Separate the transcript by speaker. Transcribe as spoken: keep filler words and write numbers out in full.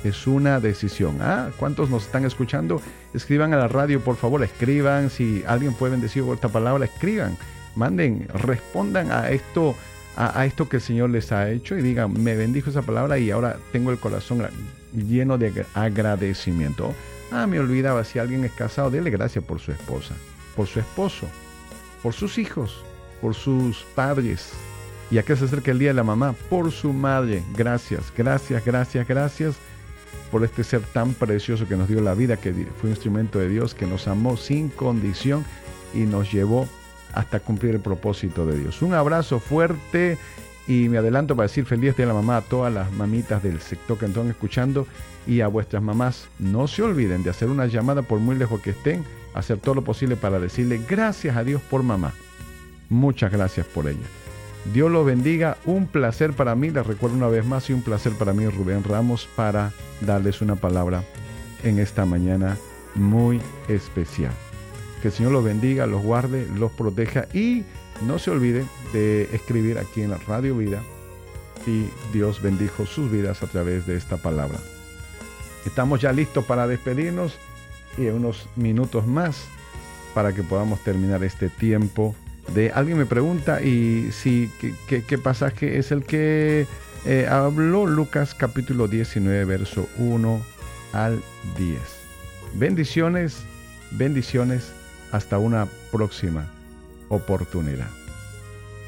Speaker 1: Es una decisión. ¿Ah? ¿Cuántos nos están escuchando? Escriban a la radio, por favor, escriban. Si alguien puede bendecir con esta palabra, escriban. Manden, respondan a esto, a, a esto que el Señor les ha hecho y digan, me bendijo esa palabra y ahora tengo el corazón lleno de agradecimiento. Ah, me olvidaba, si alguien es casado, dele gracias por su esposa, por su esposo, por sus hijos, por sus padres. Y a qué se acerca el día de la mamá, por su madre. Gracias, gracias, gracias, gracias por este ser tan precioso que nos dio la vida, que fue un instrumento de Dios, que nos amó sin condición y nos llevó hasta cumplir el propósito de Dios. Un abrazo fuerte y me adelanto para decir feliz día de la mamá a todas las mamitas del sector que están escuchando y a vuestras mamás. No se olviden de hacer una llamada por muy lejos que estén, hacer todo lo posible para decirle gracias a Dios por mamá. Muchas gracias por ella. Dios los bendiga, un placer para mí, les recuerdo una vez más, y un placer para mí, Rubén Ramos, para darles una palabra en esta mañana muy especial. Que el Señor los bendiga, los guarde, los proteja y no se olviden de escribir aquí en la Radio Vida y Dios bendijo sus vidas a través de esta palabra. Estamos ya listos para despedirnos y en unos minutos más para que podamos terminar este tiempo. De alguien me pregunta y si qué, qué, qué pasaje es el que eh, habló Lucas capítulo diecinueve verso uno al diez. Bendiciones, bendiciones, hasta una próxima oportunidad.